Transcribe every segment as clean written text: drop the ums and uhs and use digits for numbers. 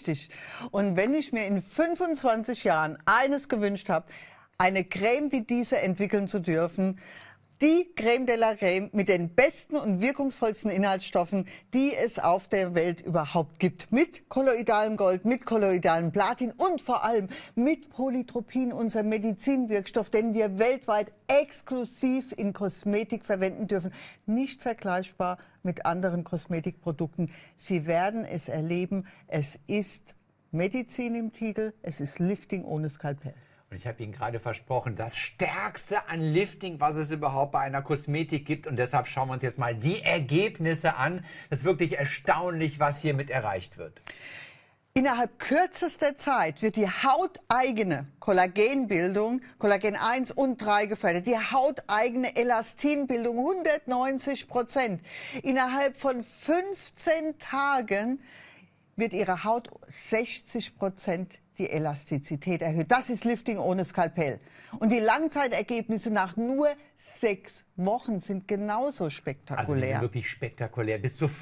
Richtig. Und wenn ich mir in 25 Jahren eines gewünscht habe, eine Creme wie diese entwickeln zu dürfen, die Creme de la Creme mit den besten und wirkungsvollsten Inhaltsstoffen, die es auf der Welt überhaupt gibt. Mit kolloidalem Gold, mit kolloidalem Platin und vor allem mit Polytropin, unserem Medizinwirkstoff, den wir weltweit exklusiv in Kosmetik verwenden dürfen. Nicht vergleichbar mit anderen Kosmetikprodukten. Sie werden es erleben, es ist Medizin im Tiegel, es ist Lifting ohne Skalpell. Und ich habe Ihnen gerade versprochen, das Stärkste an Lifting, was es überhaupt bei einer Kosmetik gibt. Und deshalb schauen wir uns jetzt mal die Ergebnisse an. Das ist wirklich erstaunlich, was hiermit erreicht wird. Innerhalb kürzester Zeit wird die hauteigene Kollagenbildung, Kollagen 1 und 3 gefördert, die hauteigene Elastinbildung 190%. Innerhalb von 15 Tagen wird Ihre Haut 60% die Elastizität erhöht. Das ist Lifting ohne Skalpell. Und die Langzeitergebnisse nach nur 6 Wochen sind genauso spektakulär. Also die sind wirklich spektakulär. Bis zu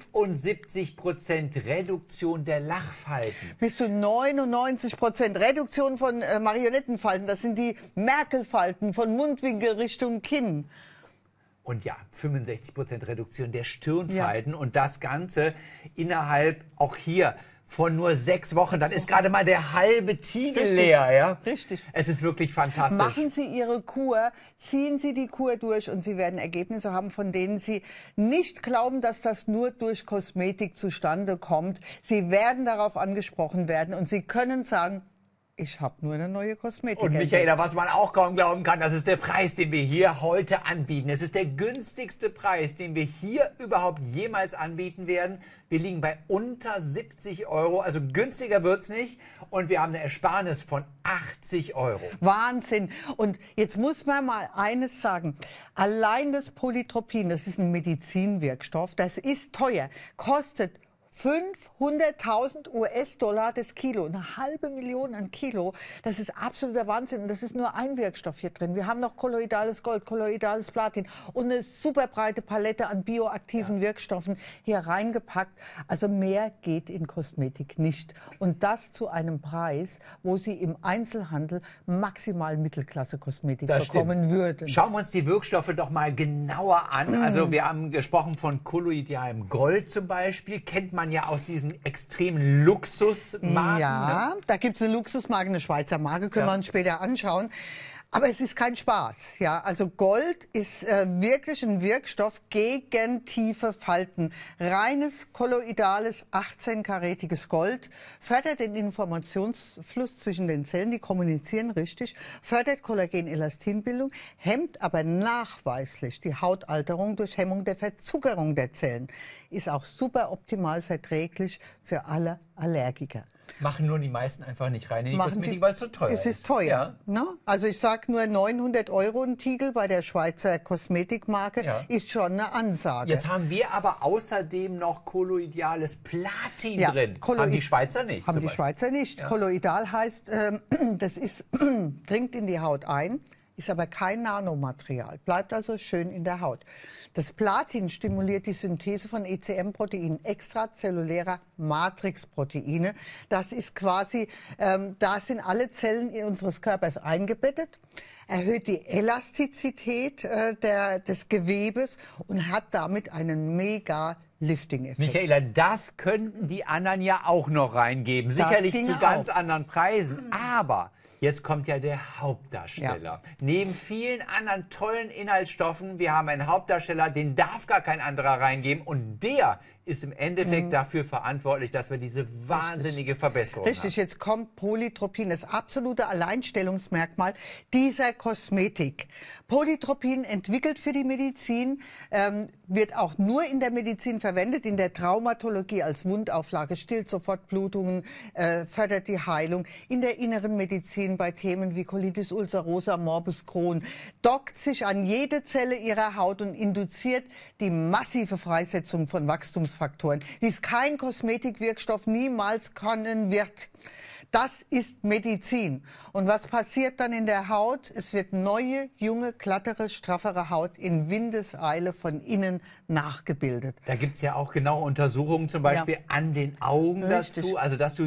75% Reduktion der Lachfalten. Bis zu 99% Reduktion von Marionettenfalten. Das sind die Merkelfalten von Mundwinkel Richtung Kinn. Und ja, 65% Reduktion der Stirnfalten. Ja. Und das Ganze innerhalb auch hier von nur 6 Wochen, dann ist gerade mal der halbe Tiegel leer. Ja? Richtig. Es ist wirklich fantastisch. Machen Sie Ihre Kur, ziehen Sie die Kur durch und Sie werden Ergebnisse haben, von denen Sie nicht glauben, dass das nur durch Kosmetik zustande kommt. Sie werden darauf angesprochen werden und Sie können sagen, ich habe nur eine neue Kosmetik. Und Michaela, was man auch kaum glauben kann, das ist der Preis, den wir hier heute anbieten. Es ist der günstigste Preis, den wir hier überhaupt jemals anbieten werden. Wir liegen bei unter 70 €, also günstiger wird's nicht. Und wir haben eine Ersparnis von 80 €. Wahnsinn. Und jetzt muss man mal eines sagen. Allein das Polytropin, das ist ein Medizinwirkstoff, das ist teuer, kostet 500.000 US-Dollar das Kilo, 500.000 an Kilo. Das ist absoluter Wahnsinn. Und das ist nur ein Wirkstoff hier drin. Wir haben noch kolloidales Gold, kolloidales Platin und eine super breite Palette an bioaktiven Wirkstoffen hier reingepackt. Also mehr geht in Kosmetik nicht. Und das zu einem Preis, wo Sie im Einzelhandel maximal Mittelklasse-Kosmetik bekommen würden. Schauen wir uns die Wirkstoffe doch mal genauer an. Also wir haben gesprochen von kolloidalem Gold zum Beispiel. Kennt man ja aus diesen extremen Luxusmarken. Ja, da gibt es eine Luxusmarke, eine Schweizer Marke, können wir uns später anschauen. Aber es ist kein Spaß. Ja, also Gold ist wirklich ein Wirkstoff gegen tiefe Falten. Reines, kolloidales, 18-karätiges Gold fördert den Informationsfluss zwischen den Zellen, die kommunizieren richtig, fördert Kollagen-Elastinbildung, hemmt aber nachweislich die Hautalterung durch Hemmung der Verzuckerung der Zellen. Ist auch super optimal verträglich für alle Allergiker. Machen nur die meisten einfach nicht rein in die Kosmetik, weil es zu teuer ist. Es ist teuer. Ja. Ne? Also ich sage nur 900 € ein Tiegel bei der Schweizer Kosmetikmarke ist schon eine Ansage. Jetzt haben wir aber außerdem noch kolloidales Platin drin. Haben die Schweizer nicht? Haben die Schweizer nicht. Ja. Kolloidal heißt, das ist, dringt in die Haut ein, ist aber kein Nanomaterial, bleibt also schön in der Haut. Das Platin stimuliert die Synthese von ECM-Proteinen, extrazellulärer Matrixproteine. Das ist quasi, da sind alle Zellen unseres Körpers eingebettet, erhöht die Elastizität des Gewebes und hat damit einen mega Lifting-Effekt. Michaela, das könnten die anderen ja auch noch reingeben. Sicherlich zu ganz anderen Preisen, aber jetzt kommt ja der Hauptdarsteller. Ja. Neben vielen anderen tollen Inhaltsstoffen, wir haben einen Hauptdarsteller, den darf gar kein anderer reingeben und der ist im Endeffekt dafür verantwortlich, dass wir diese wahnsinnige Verbesserung haben. Richtig, jetzt kommt Polytropin, das absolute Alleinstellungsmerkmal dieser Kosmetik. Polytropin entwickelt für die Medizin, wird auch nur in der Medizin verwendet, in der Traumatologie als Wundauflage, stillt sofort Blutungen, fördert die Heilung, in der inneren Medizin bei Themen wie Colitis ulcerosa, Morbus Crohn, dockt sich an jede Zelle ihrer Haut und induziert die massive Freisetzung von Wachstumsfaktoren, wie es kein Kosmetikwirkstoff niemals können wird. Das ist Medizin. Und was passiert dann in der Haut? Es wird neue, junge, glattere, straffere Haut in Windeseile von innen nachgebildet. Da gibt es ja auch genaue Untersuchungen, zum Beispiel an den Augen dazu. Also dass du